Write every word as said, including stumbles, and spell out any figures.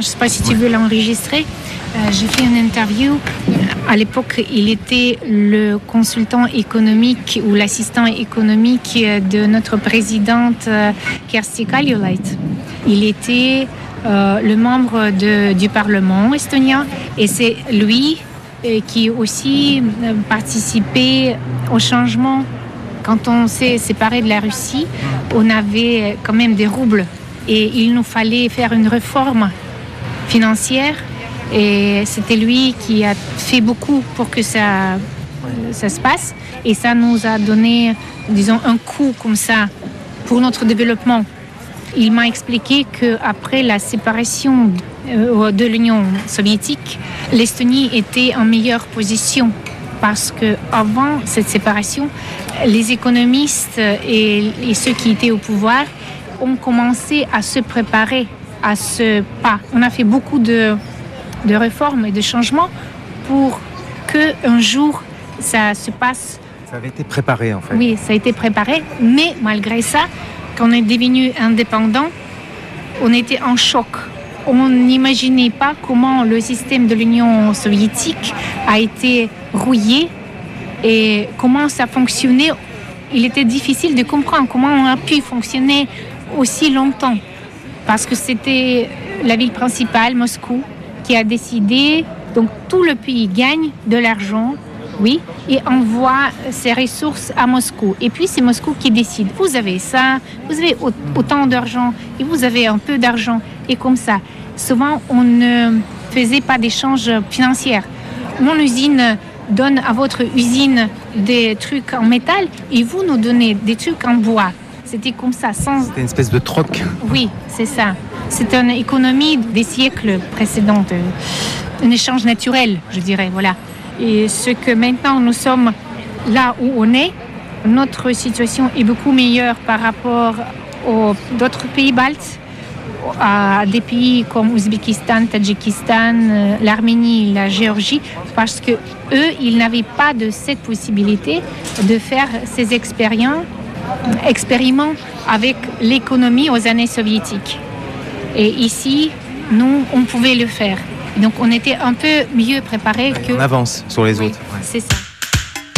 Je ne sais pas si tu Ouais. veux l'enregistrer. Euh, j'ai fait une interview. À l'époque, il était le consultant économique ou l'assistant économique de notre présidente euh, Kersti Kaljulaid. Il était euh, le membre de, du Parlement estonien et c'est lui euh, qui aussi euh, participé au changement. Quand on s'est séparé de la Russie, on avait quand même des roubles et il nous fallait faire une réforme financière. Et c'était lui qui a fait beaucoup pour que ça, ça se passe. Et ça nous a donné, disons, un coup comme ça pour notre développement. Il m'a expliqué qu'après la séparation de l'Union soviétique, l'Estonie était en meilleure position. Parce qu'avant cette séparation, les économistes et, et ceux qui étaient au pouvoir ont commencé à se préparer à ce pas. On a fait beaucoup de... de réformes et de changements pour qu'un jour ça se passe. Ça avait été préparé en fait. Oui, ça a été préparé, mais malgré ça, quand on est devenu indépendant, on était en choc. On n'imaginait pas comment le système de l'Union soviétique a été rouillé et comment ça fonctionnait. Il était difficile de comprendre comment on a pu fonctionner aussi longtemps parce que c'était la ville principale, Moscou, qui a décidé, donc tout le pays gagne de l'argent, oui, et envoie ses ressources à Moscou. Et puis c'est Moscou qui décide, vous avez ça, vous avez autant d'argent, et vous avez un peu d'argent, et comme ça. Souvent, on ne faisait pas d'échange financier. Mon usine donne à votre usine des trucs en métal, et vous nous donnez des trucs en bois. C'était comme ça, sans... C'était une espèce de troc. Oui, c'est ça. C'est une économie des siècles précédents, un échange naturel, je dirais, voilà. Et ce que maintenant nous sommes là où on est, notre situation est beaucoup meilleure par rapport aux d'autres pays baltes, à des pays comme Ouzbékistan, Tadjikistan, l'Arménie, la Géorgie, parce que eux, ils n'avaient pas de cette possibilité de faire ces expériences, expériments avec l'économie aux années soviétiques. Et ici, nous, on pouvait le faire. Donc, on était un peu mieux préparés Ouais, que... On avance sur les Oui, autres. Ouais. c'est ça.